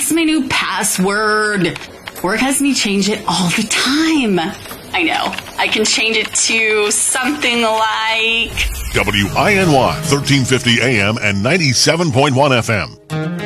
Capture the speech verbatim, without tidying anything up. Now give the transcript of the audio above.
What's my new password? Work has me change it all the time. I know. I can change it to something like W I N Y, thirteen fifty A M and ninety-seven point one F M.